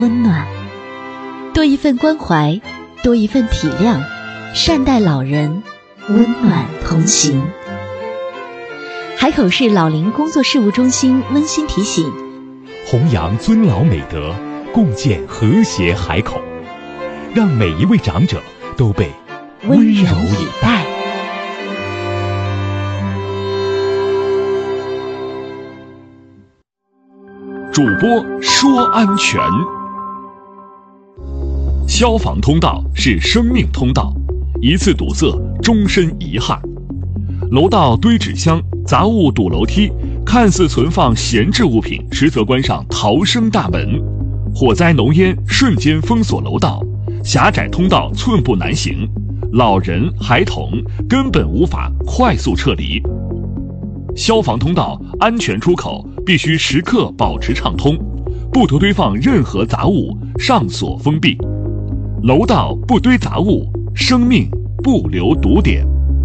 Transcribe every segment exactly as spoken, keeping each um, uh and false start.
温暖，多一份关怀，多一份体谅，善待老人，温暖同行。海口市老龄工作事务中心温馨提醒： 弘扬尊老美德，共建和谐海口，让每一位长者都被温柔以待。主播说安全。消防通道是生命通道，一次堵塞，终身遗憾。楼道堆纸箱，杂物堵楼梯，看似存放闲置物品，实则关上逃生大门。火灾浓烟瞬间封锁楼道，狭窄通道寸步难行，老人孩童根本无法快速撤离。消防通道安全出口必须时刻保持畅通，不得堆放任何杂物，上锁封闭。楼道不堆杂物，生命不留堵点。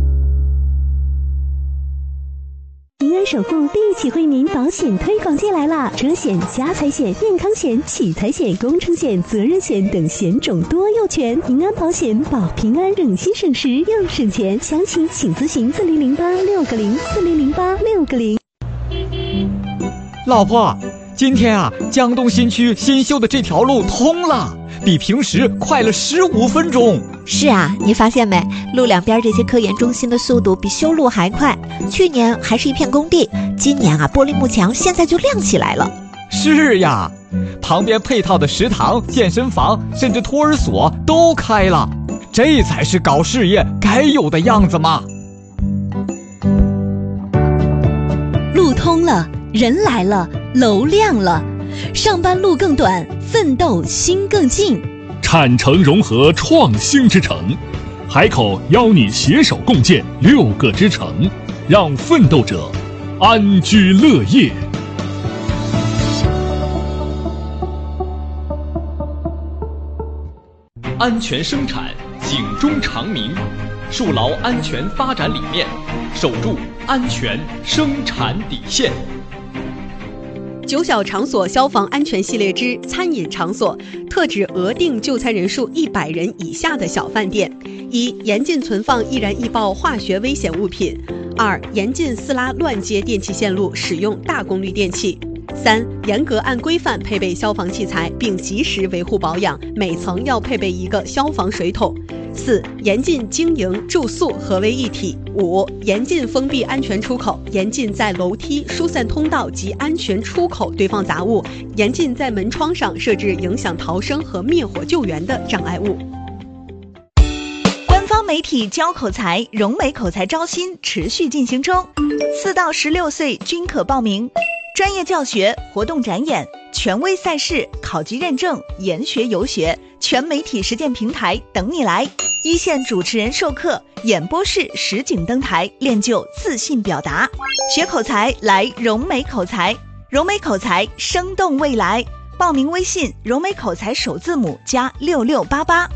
平安首付第一期惠民保险推广季来啦！车险、家财险、健康险、启财险、工程险、责任险等险种多又全，平安保险保平安，省心省时又省钱。详情请咨询四零零八六个零四零零八六个零。 老婆，今天啊，江东新区新修的这条路通了，比平时快了十五分钟。 是啊，你发现没？路两边这些科研中心的速度比修路还快。去年还是一片工地，今年啊，玻璃幕墙现在就亮起来了。 是呀，旁边配套的食堂、健身房，甚至托儿所都开了，这才是搞事业该有的样子嘛。 路通了，人来了，楼亮了，上班路更短，奋斗心更近。 产城融合创新之城，海口邀你携手共建六个之城，让奋斗者安居乐业。安全生产，警钟长鸣，树牢安全发展理念，守住安全生产底线。 九小场所消防安全系列之餐饮场所，特指额定就餐人数一百人以下的小饭店。一、严禁存放易燃易爆化学危险物品；二、严禁私拉乱接电气线路，使用大功率电器；三、严格按规范配备消防器材，并及时维护保养，每层要配备一个消防水桶；四、严禁经营住宿合为一体；五、严禁封闭安全出口，严禁在楼梯、疏散通道及安全出口堆放杂物，严禁在门窗上设置影响逃生和灭火救援的障碍物。 官方媒体教口才，融美口才招新持续进行中，四到十六岁均可报名。专业教学、活动展演、权威赛事、考级认证、研学游学，全媒体实践平台等你来。一线主持人授课，演播室实景登台，练就自信表达。学口才来融美口才，融美口才生动未来。报名微信融美口才首字母加六六八八。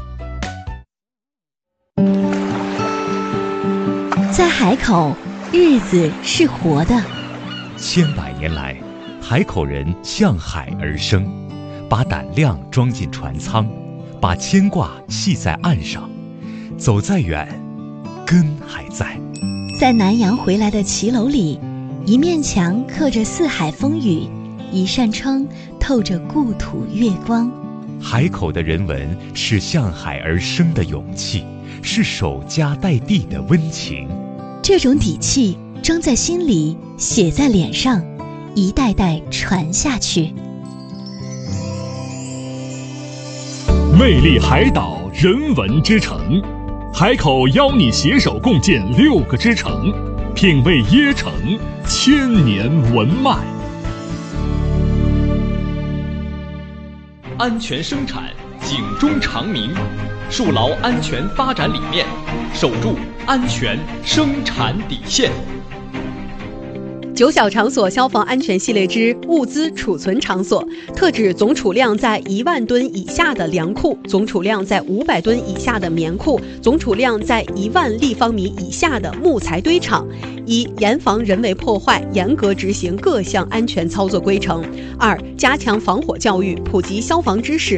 在海口，日子是活的。 千百年来，海口人向海而生，把胆量装进船舱，把牵挂系在岸上。走再远，根还在。 在南洋回来的骑楼里，一面墙刻着四海风雨，一扇窗透着故土月光。 海口的人文是向海而生的勇气，是守家待地的温情。 这种底气装在心里，写在脸上，一代代传下去。 魅力海岛人文之城，海口邀你携手共建六个之城，品味椰城千年文脉。安全生产，警钟长鸣，树牢安全发展理念，守住安全生产底线。 九小场所消防安全系列之物资储存场所，特指总储量在一万吨以下的粮库，总储量在五百吨以下的棉库，总储量在一万立方米以下的木材堆场。一、严防人为破坏，严格执行各项安全操作规程；二、加强防火教育，普及消防知识，